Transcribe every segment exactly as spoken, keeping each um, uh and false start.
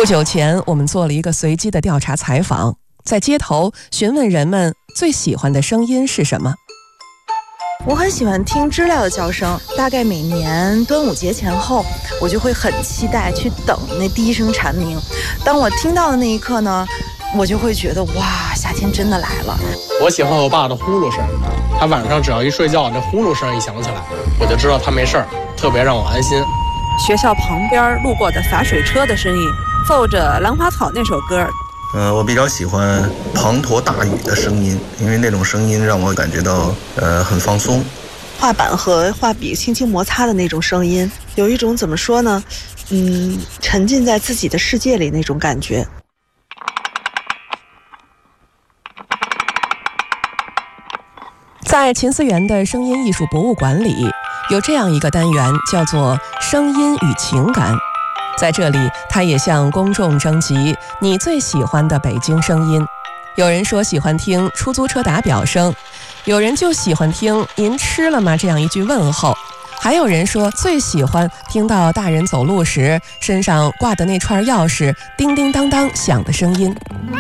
不久前，我们做了一个随机的调查采访，在街头询问人们最喜欢的声音是什么。 我很喜欢听知了的叫声，大概每年端午节前后，我就会很期待去等那第一声蝉鸣。当我听到的那一刻呢，我就会觉得哇，夏天真的来了。 我喜欢我爸的呼噜声，他晚上只要一睡觉，这呼噜声一响起来，我就知道他没事儿，特别让我安心。 学校旁边路过的洒水车的声音，奏着《兰花草》那首歌。 呃，我比较喜欢滂沱大雨的声音，因为那种声音让我感觉到呃很放松。 画板和画笔轻轻摩擦的那种声音，有一种怎么说呢？嗯，沉浸在自己的世界里那种感觉。 在秦思源的声音艺术博物馆里，有这样一个单元，叫做“声音与情感”。在这里，他也向公众征集你最喜欢的北京声音。有人说喜欢听出租车打表声，有人就喜欢听“您吃了吗”这样一句问候，还有人说最喜欢听到大人走路时身上挂的那串钥匙叮叮当当响的声音。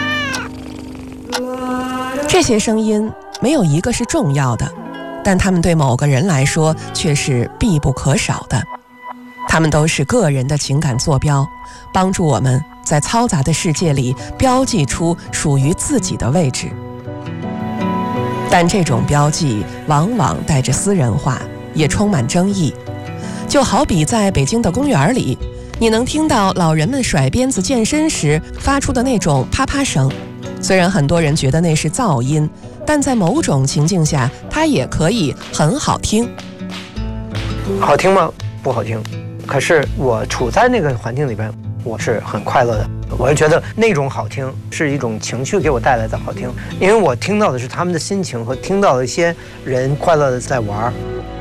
这些声音没有一个是重要的，但他们对某个人来说却是必不可少的。他们都是个人的情感坐标，帮助我们在嘈杂的世界里标记出属于自己的位置。但这种标记往往带着私人化，也充满争议。就好比在北京的公园里，你能听到老人们甩鞭子健身时发出的那种啪啪声，虽然很多人觉得那是噪音，但在某种情境下，它也可以很好听。 好听吗？不好听。可是我处在那个环境里边，我是很快乐的。我就觉得那种好听是一种情绪给我带来的好听，因为我听到的是他们的心情和听到了一些人快乐的在玩。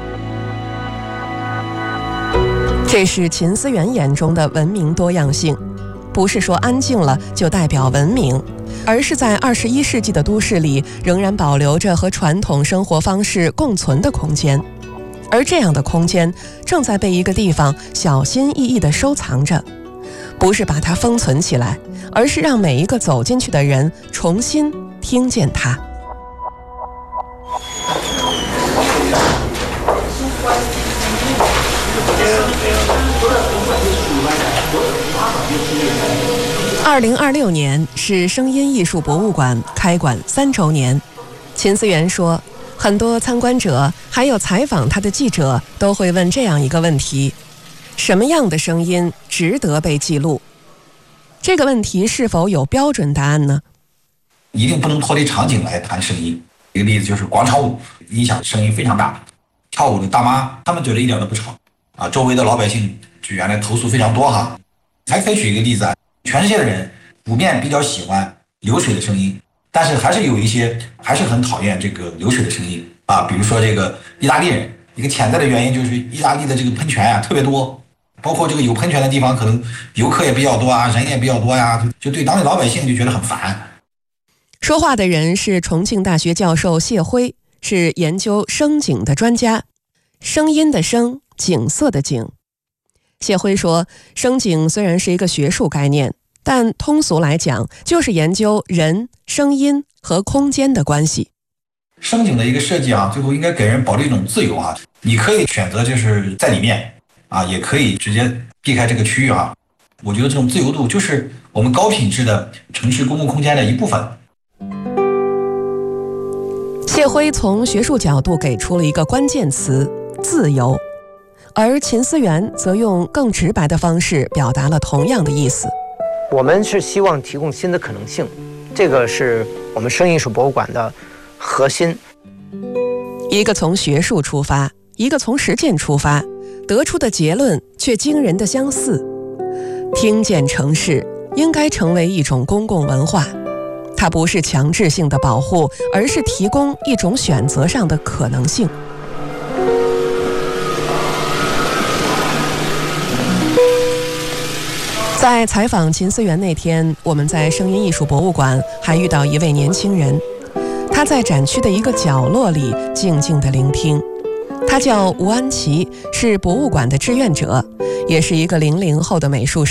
这是秦思源眼中的文明多样性，不是说安静了就代表文明，而是在二十一世纪的都市里仍然保留着和传统生活方式共存的空间。而这样的空间正在被一个地方小心翼翼地收藏着，不是把它封存起来，而是让每一个走进去的人重新听见它。二零二六年是声音艺术博物馆开馆三周年。秦思源说，很多参观者还有采访他的记者都会问这样一个问题：什么样的声音值得被记录？这个问题是否有标准答案呢？ 一定不能脱离场景来谈声音。一个例子就是广场舞，音响声音非常大，跳舞的大妈他们觉得一点都不吵啊，周围的老百姓就原来投诉非常多哈。还可以举一个例子啊，全世界的人普遍比较喜欢流水的声音，但是还是有一些还是很讨厌这个流水的声音啊，比如说这个意大利人，一个潜在的原因就是意大利的这个喷泉啊特别多，包括这个有喷泉的地方可能游客也比较多啊，人也比较多呀、啊，就对当地老百姓就觉得很烦。 说话的人是重庆大学教授谢辉，是研究声景的专家，声音的声，景色的景。谢辉说，声景虽然是一个学术概念，但通俗来讲就是研究人、声音和空间的关系。 声景的一个设计啊，最后应该给人保留一种自由啊，你可以选择就是在里面啊，也可以直接避开这个区域啊。我觉得这种自由度就是我们高品质的城市公共空间的一部分。 谢辉从学术角度给出了一个关键词：自由。而秦思源则用更直白的方式表达了同样的意思。 我们是希望提供新的可能性，这个是我们声音艺术博物馆的核心。 一个从学术出发，一个从实践出发，得出的结论却惊人的相似。听见城市应该成为一种公共文化，它不是强制性的保护，而是提供一种选择上的可能性。在采访秦思源那天，我们在声音艺术博物馆还遇到一位年轻人，他在展区的一个角落里静静地聆听。他叫吴安琪，是博物馆的志愿者，也是一个零零后的美术师。